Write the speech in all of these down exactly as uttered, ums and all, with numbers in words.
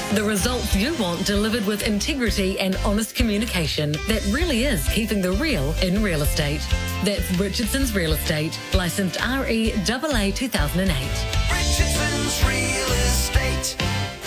The results you want delivered with integrity and honest communication that really is keeping the real in real estate. That's Richardson's Real Estate, licensed R E A A two thousand eight. Richardson's Real Estate.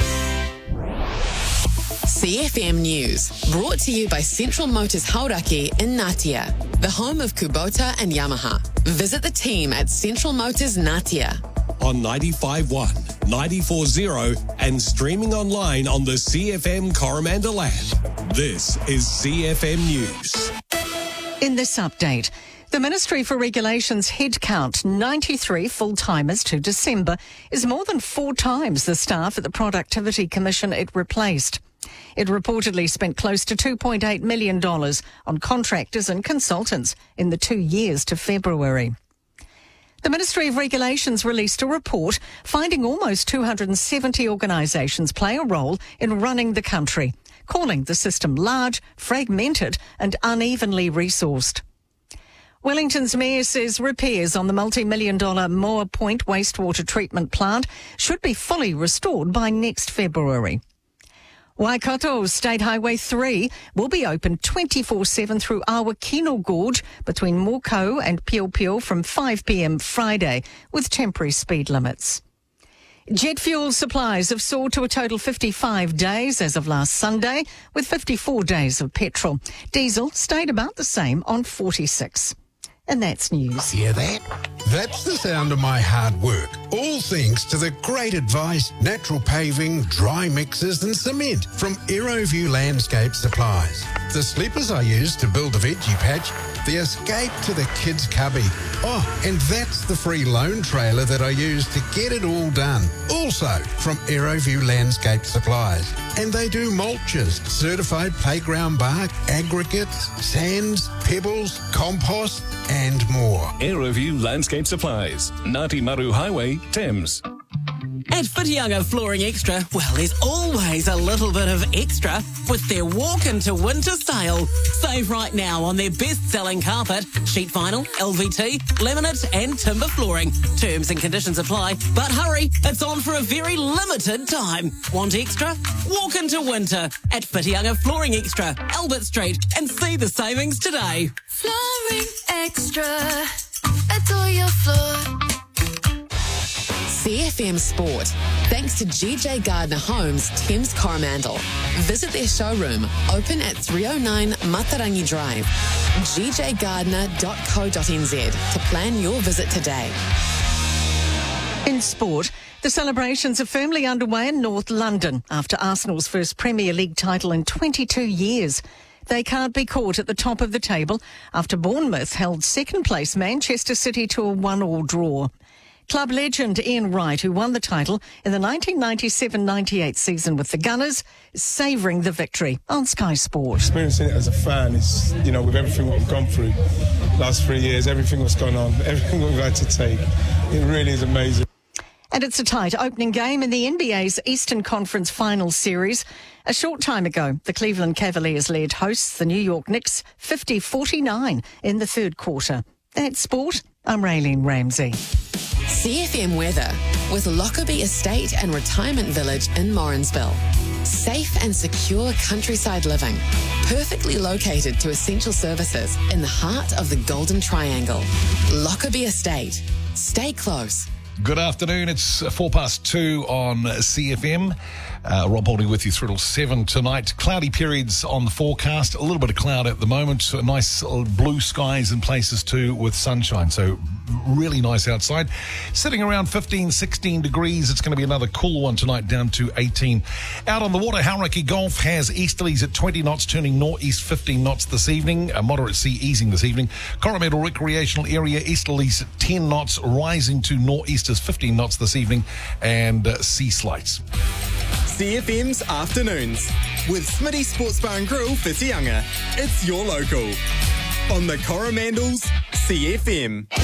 C F M News, brought to you by Central Motors Hauraki in Ngatea, the home of Kubota and Yamaha. Visit the team at Central Motors Ngatea. On ninety-five point one, ninety-four point zero and streaming online on the C F M Coromandel app. This is C F M News. In this update, the Ministry for Regulation's headcount, ninety-three full-timers to December, is more than four times the staff at the Productivity Commission it replaced. It reportedly spent close to two point eight million dollars on contractors and consultants in the two years to February. The Ministry of Regulations released a report finding almost two hundred seventy organisations play a role in running the country, calling the system large, fragmented and unevenly resourced. Wellington's mayor says repairs on the multi-million dollar Moa Point wastewater treatment plant should be fully restored by next February. Waikato State Highway three will be open twenty-four seven through Awakino Gorge between Mokau and Pio Pio from five p m Friday, with temporary speed limits. Jet fuel supplies have soared to a total fifty-five days as of last Sunday, with fifty-four days of petrol. Diesel stayed about the same on forty-six. And that's news. Hear that? That's the sound of my hard work. All thanks to the great advice, natural paving, dry mixes and cement from Aeroview Landscape Supplies. The sleepers I use to build the veggie patch, the escape to the kids' cubby. Oh, and that's the free loan trailer that I use to get it all done. Also from Aeroview Landscape Supplies. And they do mulches, certified playground bark, aggregates, sands, pebbles, compost and more. Aeroview Landscape Supplies, Ngāti Maru Highway, Thames. At Whitianga Flooring Extra, well, there's always a little bit of extra with their Walk Into Winter sale. Save right now on their best-selling carpet, sheet vinyl, L V T, laminate and timber flooring. Terms and conditions apply, but hurry, it's on for a very limited time. Want extra? Walk into winter at Whitianga Flooring Extra, Albert Street, and see the savings today. Flooring Extra, adore your floor. C F M Sport, thanks to G J Gardner Homes, Thames Coromandel. Visit their showroom, open at three oh nine Matarangi Drive, g j gardner dot co dot n z to plan your visit today. In sport, the celebrations are firmly underway in North London after Arsenal's first Premier League title in twenty-two years. They can't be caught at the top of the table after Bournemouth held second-place Manchester City to a one-all draw. Club legend Ian Wright, who won the title in the nineteen ninety-seven ninety-eight season with the Gunners, is savouring the victory on Sky Sport. Experiencing it as a fan is, you know, with everything we've gone through last three years, everything that's gone on, everything we've had to take, it really is amazing. And it's a tight opening game in the N B A's Eastern Conference Finals Series. A short time ago, the Cleveland Cavaliers led hosts the New York Knicks fifty forty-nine in the third quarter. That's sport. I'm Raylene Ramsey. C F M weather with Lockerbie Estate and Retirement Village in Morrinsville. Safe and secure countryside living, perfectly located to essential services in the heart of the Golden Triangle. Lockerbie Estate. Stay close. Good afternoon. It's four past two on C F M. Uh, Rob Holding with you through till seven tonight. Cloudy periods on the forecast. A little bit of cloud at the moment. Nice blue skies in places too with sunshine. So really nice outside. Sitting around fifteen, sixteen degrees. It's going to be another cool one tonight, down to eighteen. Out on the water, Hauraki Golf has easterlies at twenty knots, turning northeast fifteen knots this evening. A moderate sea easing this evening. Coromandel Recreational Area, easterlies at ten knots, rising to northeasters fifteen knots this evening, and uh, sea slights. C F M's Afternoons with Smitty Sports Bar and Grill, Whitianga. It's your local. On the Coromandel's C F M.